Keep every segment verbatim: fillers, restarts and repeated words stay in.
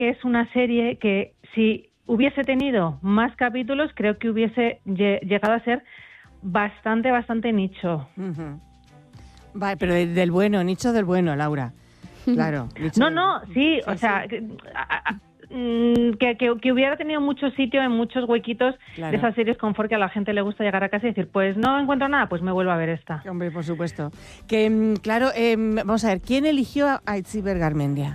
que es una serie que si hubiese tenido más capítulos, creo que hubiese lle- llegado a ser bastante, bastante nicho. Uh-huh. Vale, pero de, del bueno, nicho del bueno, Laura. Claro. No, no, sí, sí, o sea, sí. que, a, a, que, que, que hubiera tenido mucho sitio en muchos huequitos Claro. de esas series confort que a la gente le gusta llegar a casa y decir, pues no encuentro nada, pues me vuelvo a ver esta. Hombre, por supuesto. Que, claro, eh, vamos a ver, ¿quién eligió a Itziber Garmendia?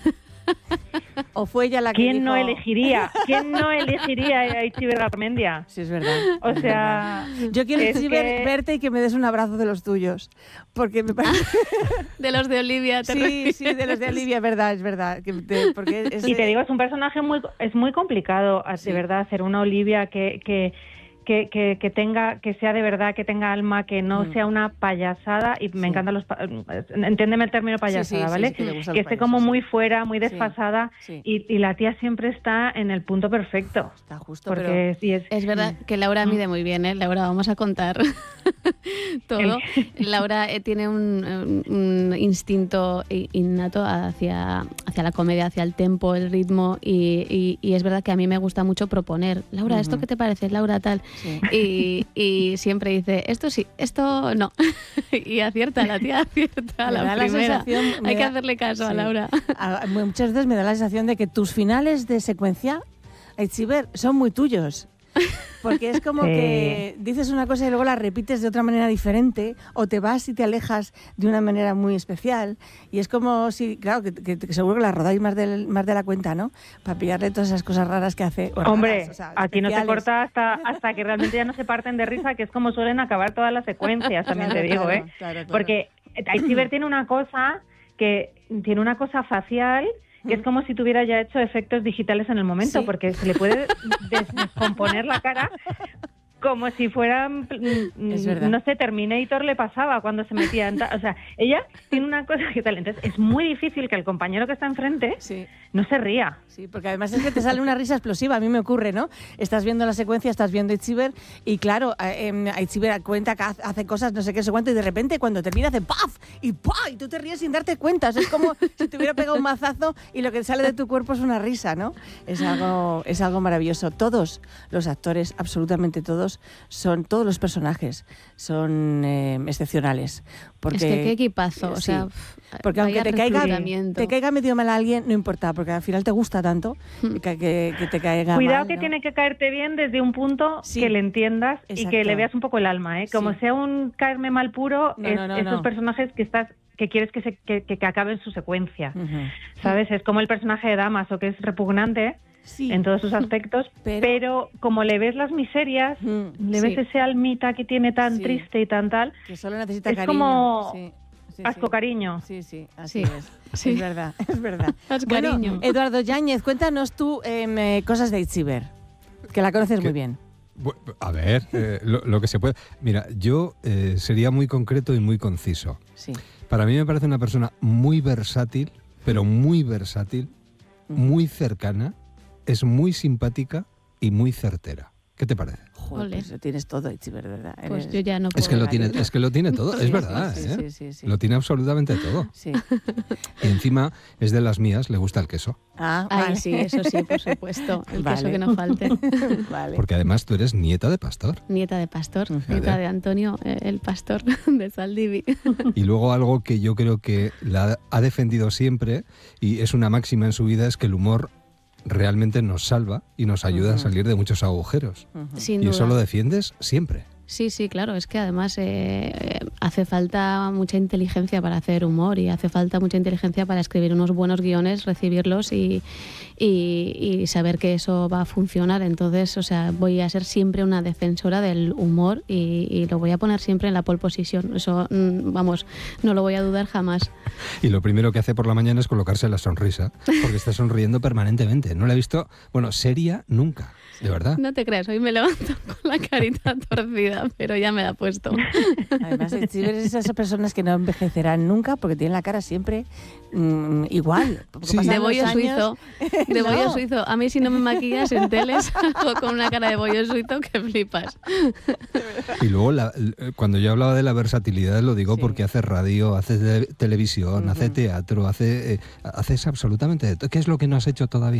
¿O fue ella la que ¿Quién dijo... no elegiría? ¿Quién no elegiría a Itziber Garmendia? Sí, es verdad. O es sea... verdad. Yo quiero, Itziber, que... verte y que me des un abrazo de los tuyos. Porque me parece... De los de Olivia, ¿te Sí, refieres? sí, de los de Olivia, es verdad, es verdad. Que te, porque es, y te digo, es un personaje muy... Es muy complicado, sí. de verdad, hacer una Olivia que... que Que, que, que tenga, que sea de verdad, que tenga alma, que no mm. sea una payasada, y me sí. encantan los, entiéndeme el término payasada, sí, sí, ¿vale? Sí, sí, que, que esté payasos, como muy fuera, muy desfasada, sí, sí. Y, y la tía siempre está en el punto perfecto. Está justo, porque pero... sí es, es verdad que Laura mide muy bien, ¿eh? Laura, vamos a contar todo. Laura eh, tiene un, un instinto innato hacia, hacia la comedia, hacia el tempo, el ritmo, y, y, y es verdad que a mí me gusta mucho proponer. Laura, ¿esto uh-huh. qué te parece? Laura, tal. Sí. Y, y siempre dice, esto sí, esto no. Y acierta, la tía acierta a la da primera. La sensación, Hay da, que hacerle caso sí. a Laura. A, muchas veces me da la sensación de que tus finales de secuencia, Itziber, son muy tuyos. Porque es como sí. que dices una cosa y luego la repites de otra manera diferente, o te vas y te alejas de una manera muy especial, y es como si, claro, que, que, que seguro que la rodáis más de, más de la cuenta, ¿no? Para pillarle todas esas cosas raras que hace. Hombre, raras, o sea, aquí no se corta hasta, hasta que realmente ya no se parten de risa, que es como suelen acabar todas las secuencias, también claro, te digo, claro, ¿eh? Claro, claro. Porque Itziber tiene una cosa que tiene una cosa facial que es como si tuviera ya hecho efectos digitales en el momento, sí. porque se le puede descomponer la cara como si fuera, no sé, Terminator le pasaba cuando se metía en... Ta- o sea, ella tiene una cosa que tal. Entonces, es muy difícil que el compañero que está enfrente sí. no se ría. Sí, porque además es que te sale una risa explosiva. A mí me ocurre, ¿no? Estás viendo la secuencia, estás viendo Itziber y claro, eh, Itziber cuenta que hace cosas, no sé qué, no sé cuánto, y de repente cuando termina hace ¡paf! Y ¡paf! Y tú te ríes sin darte cuenta. O sea, es como si te hubiera pegado un mazazo y lo que sale de tu cuerpo es una risa, ¿no? Es algo, es algo maravilloso. Todos los actores, absolutamente todos, son todos los personajes son eh, excepcionales. Porque, es que qué equipazo, eh, o sea, sí, porque aunque te caiga, te caiga medio mal a alguien, no importa, porque al final te gusta tanto que, que, que te caiga Cuidado mal, que ¿no? tiene que caerte bien desde un punto sí. que le entiendas. Exacto. Y que le veas un poco el alma, ¿eh? Como sí. sea un caerme mal puro, no, es no, no, esos no. personajes que estás que quieres que se que, que, que acaben su secuencia, uh-huh. ¿sabes? Es como el personaje de Damaso, que es repugnante. Sí. En todos sus aspectos, pero, pero como le ves las miserias, mm, le ves sí. ese almita que tiene tan sí. triste y tan tal, que solo necesita es cariño. como sí, sí, asco sí. cariño. Sí, sí, así sí. es. Sí. Es verdad, es verdad. Asco bueno, cariño. Eduardo Yáñez, cuéntanos tú eh, cosas de Itziber, que la conoces muy bien. A ver, eh, lo, lo que se puede... Mira, yo eh, sería muy concreto y muy conciso. Sí. Para mí me parece una persona muy versátil, pero muy versátil, muy cercana, es muy simpática y muy certera. ¿Qué te parece? Joder, pues tienes todo, Itziber, ¿verdad? Pues Eres... yo ya no puedo. Es que lo tiene, es que lo tiene todo, es verdad, sí, ¿eh? Sí, sí, sí. Lo tiene absolutamente todo. Sí. Y encima es de las mías, le gusta el queso. Ah, Ay, vale. sí, eso sí, por supuesto. El vale. queso que no falte. Vale. Porque además tú eres nieta de pastor. Nieta de pastor, Uh-huh. nieta de Antonio, eh, el pastor de Saldivi. Y luego algo que yo creo que la ha defendido siempre, y es una máxima en su vida, es que el humor realmente nos salva y nos ayuda uh-huh. a salir de muchos agujeros. Uh-huh. Sin y duda. eso lo defiendes siempre. Sí, sí, claro, es que además eh, hace falta mucha inteligencia para hacer humor y hace falta mucha inteligencia para escribir unos buenos guiones, recibirlos y, y, y saber que eso va a funcionar. Entonces, o sea, voy a ser siempre una defensora del humor y, y lo voy a poner siempre en la pole position. Eso, vamos, no lo voy a dudar jamás. Y lo primero que hace por la mañana es colocarse la sonrisa, porque está sonriendo permanentemente. No la he visto, bueno, seria nunca. ¿De verdad? No te creas, hoy me levanto con la carita torcida, pero ya me la he puesto. Además, Itziber es esas personas que no envejecerán nunca porque tienen la cara siempre mmm, igual. Sí. De bollo años... suizo. De bollo no. suizo. A mí si no me maquillas en teles, hago con una cara de bollo suizo que flipas. Y luego, la, cuando yo hablaba de la versatilidad, lo digo sí. porque hace radio, hace de, televisión, uh-huh. hace teatro, hace, eh, haces absolutamente de todo. ¿Qué es lo que no has hecho todavía?